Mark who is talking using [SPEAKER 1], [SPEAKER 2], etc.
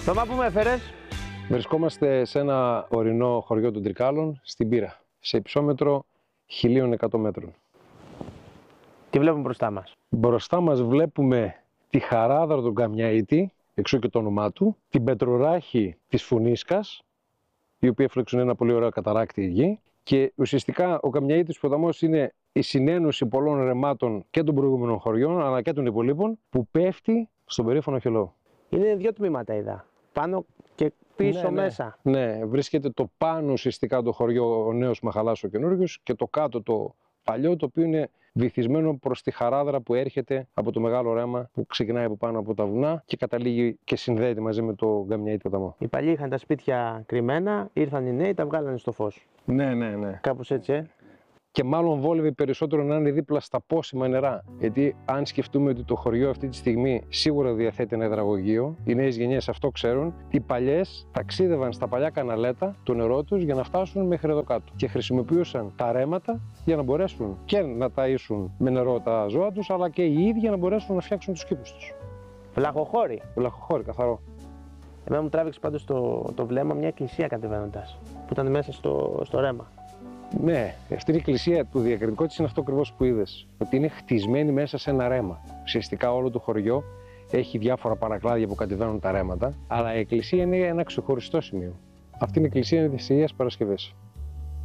[SPEAKER 1] Θωμά, πού με έφερες?
[SPEAKER 2] Βρισκόμαστε σε ένα ορεινό χωριό των Τρικάλων, στην Πύρα, σε υψόμετρο 1100 μέτρων.
[SPEAKER 1] Τι βλέπουμε μπροστά μας?
[SPEAKER 2] Μπροστά μας βλέπουμε τη χαράδρα του Καμιαίτη, εξού και το όνομά του, την πετροράχη της Φουνίσκας, η οποία φλέξουν ένα πολύ ωραίο καταράκτη γη, και ουσιαστικά ο Καμιαίτης ποταμός είναι η συνένωση πολλών ρεμάτων και των προηγούμενων χωριών αλλά και των υπολείπων που πέφτει στον περίφημο Χελό.
[SPEAKER 1] Είναι δύο τμήματα, είδα. Πάνω και πίσω μέσα.
[SPEAKER 2] Ναι, βρίσκεται το πάνω ουσιαστικά το χωριό, ο νέος Μαχαλάς ο καινούριος, και το κάτω το παλιό, το οποίο είναι βυθισμένο προς τη χαράδρα που έρχεται από το μεγάλο ρέμα που ξεκινάει από πάνω από τα βουνά και καταλήγει και συνδέεται μαζί με το Καμιαίτη ποταμό.
[SPEAKER 1] Οι παλιοί είχαν τα σπίτια κρυμμένα, ήρθαν οι νέοι, τα βγάλανε στο φως.
[SPEAKER 2] Ναι.
[SPEAKER 1] Κάπως έτσι,
[SPEAKER 2] Και μάλλον βόλευε περισσότερο να είναι δίπλα στα πόσιμα νερά. Γιατί αν σκεφτούμε ότι το χωριό αυτή τη στιγμή σίγουρα διαθέτει ένα υδραγωγείο, οι νέες γενιές αυτό ξέρουν, οι παλιές ταξίδευαν στα παλιά καναλέτα το νερό τους για να φτάσουν μέχρι εδώ κάτω. Και χρησιμοποιούσαν τα ρέματα για να μπορέσουν και να ταΐσουν με νερό τα ζώα τους, αλλά και οι ίδιοι για να μπορέσουν να φτιάξουν τους κήπους τους.
[SPEAKER 1] Βλαχοχώρι.
[SPEAKER 2] Βλαχοχώρι, καθαρό.
[SPEAKER 1] Εμένα μου τράβηξε πάντως το βλέμμα μια εκκλησία κατεβαίνοντας, που ήταν μέσα στο ρέμα.
[SPEAKER 2] Ναι, αυτή η εκκλησία του διακριτικό της είναι αυτό ακριβώς που είδες. Ότι είναι χτισμένη μέσα σε ένα ρέμα. Ουσιαστικά όλο το χωριό έχει διάφορα παρακλάδια που κατεβαίνουν τα ρέματα, αλλά η εκκλησία είναι ένα ξεχωριστό σημείο. Αυτή είναι η εκκλησία της Αγίας Παρασκευής.